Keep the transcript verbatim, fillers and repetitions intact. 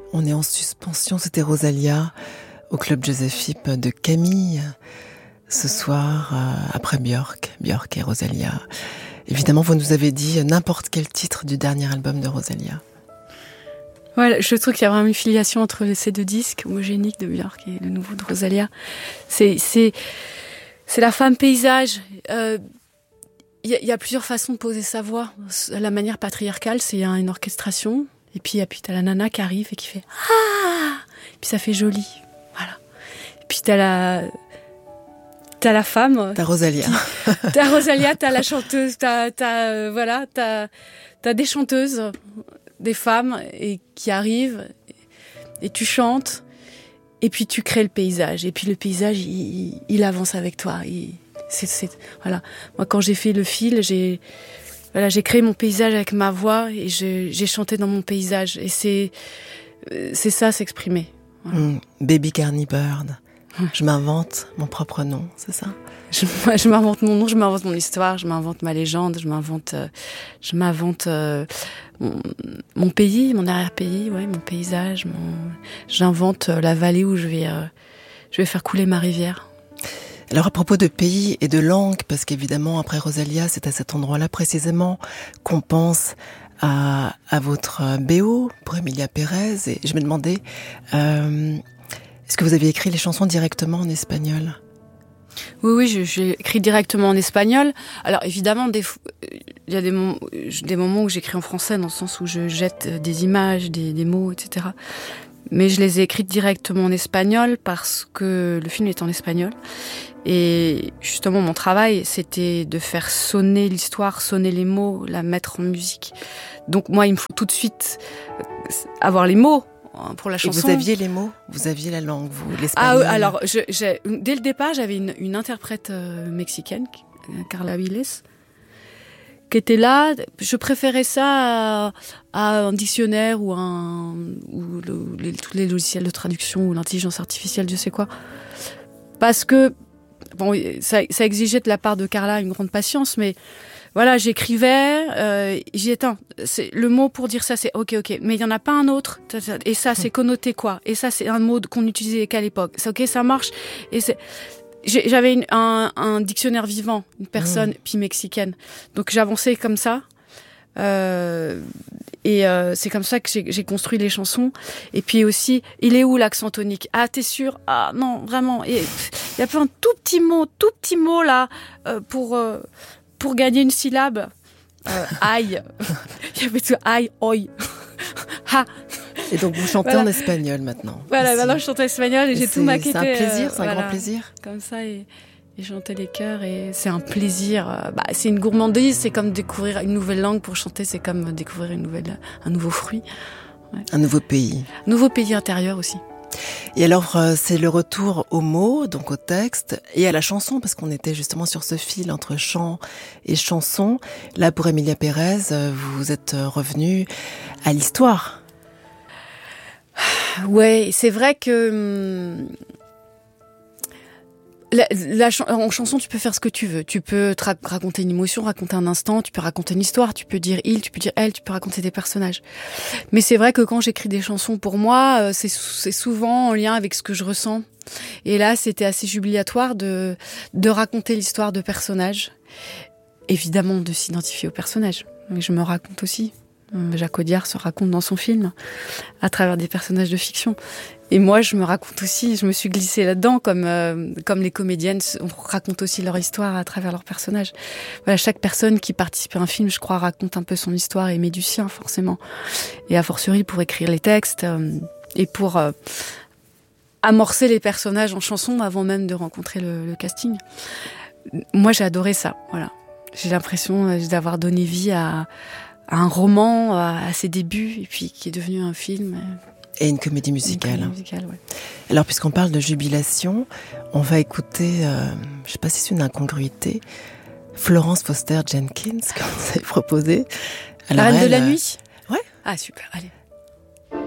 On est en suspension, c'était Rosalia au Club Joseph de Camille ce soir euh, après Björk, Björk et Rosalia. Évidemment, vous nous avez dit n'importe quel titre du dernier album de Rosalia. Ouais, je trouve qu'il y a vraiment une filiation entre ces deux disques, Homogénique de Björk et le nouveau de Rosalia. C'est, c'est, c'est la femme paysage. Euh, Il y, y a plusieurs façons de poser sa voix. La manière patriarcale, c'est une orchestration. Et puis, et puis t'as la nana qui arrive et qui fait « Ah !» Et puis ça fait joli. Voilà. Et puis t'as la... T'as la femme. T'as Rosalia. Qui, t'as Rosalia, t'as la chanteuse, t'as... t'as euh, voilà, t'as, t'as des chanteuses, des femmes et, qui arrivent. Et tu chantes. Et puis tu crées le paysage. Et puis le paysage, il, il, il avance avec toi. Il, c'est, c'est, voilà. Moi, quand j'ai fait le fil, j'ai... Voilà, j'ai créé mon paysage avec ma voix et je, j'ai chanté dans mon paysage. Et c'est, c'est ça, s'exprimer. Voilà. Mmh, Baby Carney Bird. Ouais. Je m'invente mon propre nom, c'est ça ? je, je m'invente mon nom, je m'invente mon histoire, je m'invente ma légende, je m'invente, euh, je m'invente euh, mon, mon pays, mon arrière-pays, ouais, mon paysage. Mon, j'invente euh, la vallée où je vais, euh, je vais faire couler ma rivière. Alors à propos de pays et de langue, parce qu'évidemment après Rosalia, c'est à cet endroit-là précisément qu'on pense à, à votre B O pour Emilia Pérez. Et je me demandais, euh, est-ce que vous aviez écrit les chansons directement en espagnol ? Oui, oui, je, j'ai écrit directement en espagnol. Alors évidemment, des, il y a des moments, des moments où j'écris en français, dans le sens où je jette des images, des, des mots, et cetera. Mais je les ai écrites directement en espagnol parce que le film est en espagnol. Et justement, mon travail, c'était de faire sonner l'histoire, sonner les mots, la mettre en musique. Donc moi, il me faut tout de suite avoir les mots pour la chanson. Et vous aviez les mots, vous aviez la langue, vous, l'espagnol. Ah oui, alors, je, j'ai, dès le départ, j'avais une, une interprète euh, mexicaine, Carla Viles, qui était là. Je préférais ça à, à un dictionnaire ou, un, ou le, les, tous les logiciels de traduction ou l'intelligence artificielle, je sais quoi. Parce que bon, ça, ça exigeait de la part de Carla une grande patience, mais voilà, j'écrivais, euh, j'y étais. C'est le mot pour dire ça, c'est ok, ok. Mais il y en a pas un autre. Et ça, c'est connoté quoi ? Et ça, c'est un mot qu'on utilisait qu'à l'époque. C'est ok, ça marche. Et c'est, j'avais une, un, un dictionnaire vivant, une personne, mmh. puis mexicaine. Donc j'avançais comme ça. Euh, et euh, c'est comme ça que j'ai, j'ai construit les chansons. Et puis aussi, il est où l'accent tonique ? Ah, t'es sûr ? Ah non, vraiment. Il y a pas un tout petit mot, tout petit mot là euh, pour euh, pour gagner une syllabe. Euh, aïe. Il y avait tout aïe, oi. Ha. Et donc vous chantez voilà. en espagnol maintenant. Voilà, ici. Maintenant je chante en espagnol et, et j'ai tout maquetté. C'est un plaisir, c'est un euh, grand voilà, plaisir. Comme ça et. Et chanter les chœurs, et c'est un plaisir. Bah, c'est une gourmandise, c'est comme découvrir une nouvelle langue pour chanter, c'est comme découvrir une nouvelle, un nouveau fruit. Ouais. Un nouveau pays. Un nouveau pays intérieur aussi. Et alors, c'est le retour aux mots, donc au texte, et à la chanson, parce qu'on était justement sur ce fil entre chant et chanson. Là, pour Emilia Pérez, vous êtes revenue à l'histoire. Ouais, c'est vrai que... Hum, La, la, en chanson, tu peux faire ce que tu veux. Tu peux te ra- raconter une émotion, raconter un instant, tu peux raconter une histoire, tu peux dire il, tu peux dire elle, tu peux raconter des personnages. Mais c'est vrai que quand j'écris des chansons pour moi, c'est, c'est souvent en lien avec ce que je ressens. Et là, c'était assez jubilatoire de, de raconter l'histoire de personnages. Évidemment, de s'identifier aux personnages. Mais je me raconte aussi. Jacques Audiard se raconte dans son film à travers des personnages de fiction. Et moi, je me raconte aussi, je me suis glissée là-dedans, comme euh, comme les comédiennes racontent aussi leur histoire à travers leurs personnages. Voilà, chaque personne qui participe à un film, je crois, raconte un peu son histoire et met du sien, forcément. Et a fortiori pour écrire les textes euh, et pour euh, amorcer les personnages en chanson avant même de rencontrer le, le casting. Moi, j'ai adoré ça. Voilà, j'ai l'impression d'avoir donné vie à, à un roman à, à ses débuts et puis qui est devenu un film. Et une comédie musicale. Une comédie musicale, ouais. Alors, puisqu'on parle de jubilation, on va écouter, euh, je ne sais pas si c'est une incongruité, Florence Foster Jenkins, comme vous avez proposé. Alors, la Reine elle, de la Nuit ? Ouais. Ah, super, allez.